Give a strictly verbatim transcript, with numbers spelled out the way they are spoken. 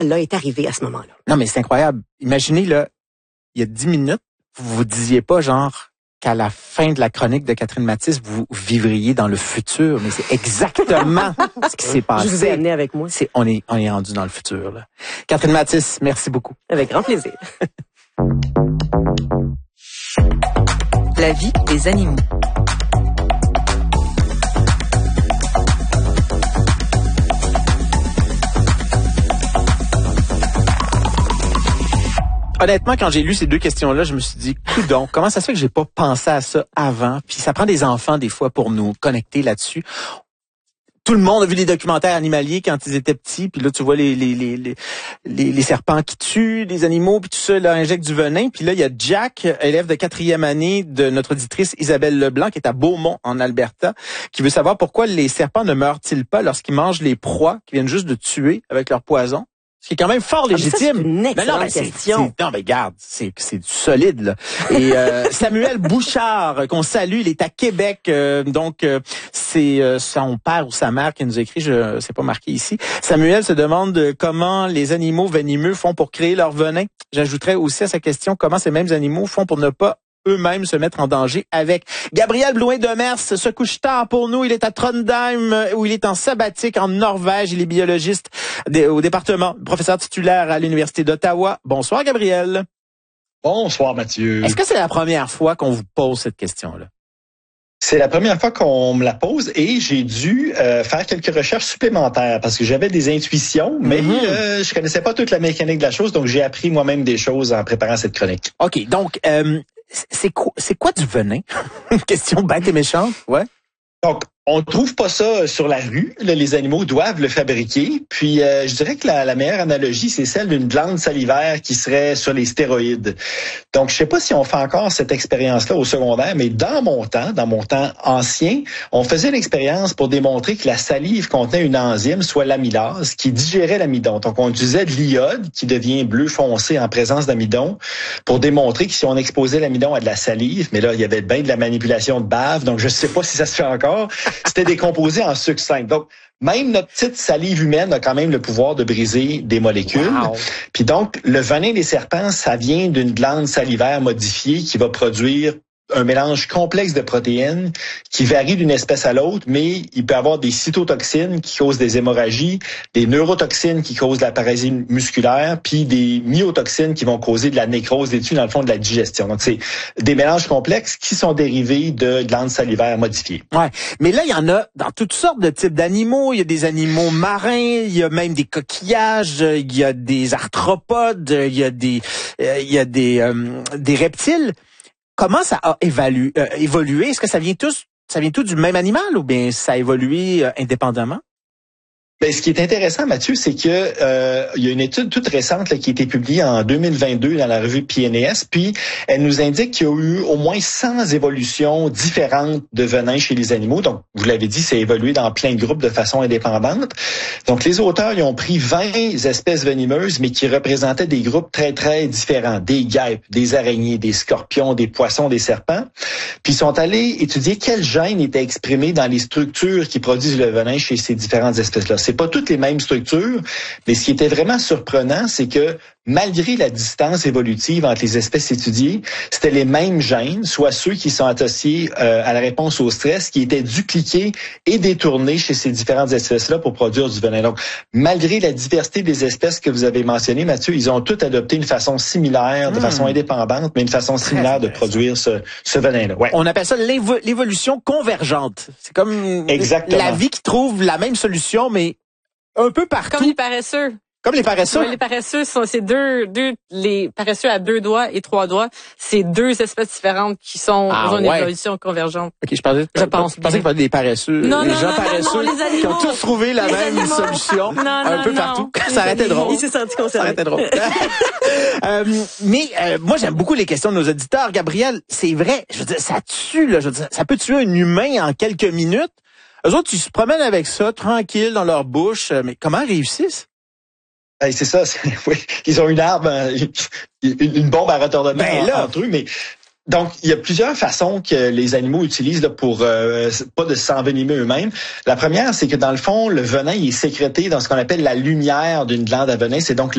là est arrivé à ce moment-là. Non, mais c'est incroyable. Imaginez, là, il y a dix minutes, vous vous disiez pas, genre, qu'à la fin de la chronique de Catherine Mathis, vous vivriez dans le futur. Mais c'est exactement ce qui s'est passé. Je vous ai amené avec moi. C'est, on est, on est rendu dans le futur, là. Catherine Mathis, merci beaucoup. Avec grand plaisir. La vie des animaux. Honnêtement, quand j'ai lu ces deux questions-là, je me suis dit, coudonc, comment ça se fait que j'ai pas pensé à ça avant? Puis ça prend des enfants, des fois, pour nous connecter là-dessus. Tout le monde a vu les documentaires animaliers quand ils étaient petits, puis là, tu vois les les les les, les, les serpents qui tuent les animaux, puis tout ça, leur injecte du venin. Puis là, il y a Jack, élève de quatrième année de notre auditrice Isabelle Leblanc, qui est à Beaumont, en Alberta, qui veut savoir pourquoi les serpents ne meurent-ils pas lorsqu'ils mangent les proies qu'ils viennent juste de tuer avec leur poison. Ce qui est quand même fort légitime. Ah, c'est une excellente mais non, mais question. C'est, c'est, non, mais regarde, c'est, c'est du solide, là. Et euh, Samuel Bouchard, qu'on salue, il est à Québec. Euh, donc, euh, c'est euh, son père ou sa mère qui nous écrit, je c'est pas marqué ici. Samuel se demande comment les animaux venimeux font pour créer leur venin. J'ajouterais aussi à sa question comment ces mêmes animaux font pour ne pas eux-mêmes se mettre en danger avec. Gabriel Blouin-Demers se couche tard pour nous. Il est à Trondheim, où il est en sabbatique en Norvège. Il est biologiste au département, professeur titulaire à l'Université d'Ottawa. Bonsoir, Gabriel. Bonsoir, Mathieu. Est-ce que c'est la première fois qu'on vous pose cette question-là? C'est la première fois qu'on me la pose et j'ai dû euh, faire quelques recherches supplémentaires parce que j'avais des intuitions, mais mm-hmm. euh, je connaissais pas toute la mécanique de la chose, donc j'ai appris moi-même des choses en préparant cette chronique. OK, donc... Euh, C'est quoi, c'est quoi du venin? Une question bête et méchante, ouais. Donc, on trouve pas ça sur la rue. Là, les animaux doivent le fabriquer. Puis, euh, je dirais que la, la meilleure analogie, c'est celle d'une glande salivaire qui serait sur les stéroïdes. Donc, je sais pas si on fait encore cette expérience-là au secondaire, mais dans mon temps, dans mon temps ancien, on faisait l'expérience pour démontrer que la salive contenait une enzyme, soit l'amylase, qui digérait l'amidon. Donc, on utilisait de l'iode, qui devient bleu foncé en présence d'amidon, pour démontrer que si on exposait l'amidon à de la salive, mais là, il y avait bien de la manipulation de bave, donc je sais pas si ça se fait encore, c'était décomposé en sucre simple. Donc, même notre petite salive humaine a quand même le pouvoir de briser des molécules. Wow. Puis donc, le venin des serpents, ça vient d'une glande salivaire modifiée qui va produire un mélange complexe de protéines qui varie d'une espèce à l'autre, mais il peut avoir des cytotoxines qui causent des hémorragies, des neurotoxines qui causent de la paralysie musculaire, puis des myotoxines qui vont causer de la nécrose des tissus, dans le fond, de la digestion. Donc, c'est des mélanges complexes qui sont dérivés de glandes salivaires modifiées. Ouais, mais là, il y en a dans toutes sortes de types d'animaux. Il y a des animaux marins, il y a même des coquillages, il y a des arthropodes, il y a des, euh, il y a des, euh, des reptiles. Comment ça a évalué, euh, évolué? Est-ce que ça vient tous, ça vient tout du même animal ou bien ça a évolué euh, indépendamment? Ben, ce qui est intéressant, Mathieu, c'est que euh, il y a une étude toute récente là, qui a été publiée en deux mille vingt-deux dans la revue P N A S, puis elle nous indique qu'il y a eu au moins cent évolutions différentes de venin chez les animaux. Donc, vous l'avez dit, c'est évolué dans plein de groupes de façon indépendante. Donc, les auteurs, ils ont pris vingt espèces venimeuses, mais qui représentaient des groupes très, très différents. Des guêpes, des araignées, des scorpions, des poissons, des serpents. Puis, ils sont allés étudier quels gènes étaient exprimés dans les structures qui produisent le venin chez ces différentes espèces-là. C'est pas toutes les mêmes structures, mais ce qui était vraiment surprenant, c'est que malgré la distance évolutive entre les espèces étudiées, c'était les mêmes gènes, soit ceux qui sont associés euh, à la réponse au stress, qui étaient dupliqués et détournés chez ces différentes espèces-là pour produire du venin. Donc, malgré la diversité des espèces que vous avez mentionnées, Mathieu, ils ont toutes adopté une façon similaire, de mmh. façon indépendante, mais une façon similaire de produire ce, ce venin-là. Ouais. On appelle ça l'évo- l'évolution convergente. C'est comme Exactement. La vie qui trouve la même solution, mais un peu partout. Comme les paresseux. Comme les paresseux. Oui, les paresseux sont ces deux, deux, les paresseux à deux doigts et trois doigts, c'est deux espèces différentes qui sont ah, dans une ouais. évolution convergente. Ok, je pensais, je pense. Je pensais qu'il fallait des paresseux, non, les non, gens non, paresseux non, non, les qui ont tous trouvé la les même animaux. solution, non, un non, peu non. partout. Ça aurait été drôle. Il s'est senti concerné. Ça aurait été drôle. euh, mais euh, moi, j'aime beaucoup les questions de nos auditeurs. Gabriel, c'est vrai, je veux dire, ça tue, là, je veux dire, ça peut tuer un humain en quelques minutes. Eux autres, ils se promènent avec ça, tranquilles, dans leur bouche. Mais comment ils réussissent? Hey, c'est ça, c'est, oui. Ils ont une arme, une, une bombe à retardement ben là. entre eux, mais donc il y a plusieurs façons que les animaux utilisent là, pour euh, pas de s'envenimer eux-mêmes. La première, c'est que dans le fond, le venin il est sécrété dans ce qu'on appelle la lumière d'une glande à venin. C'est donc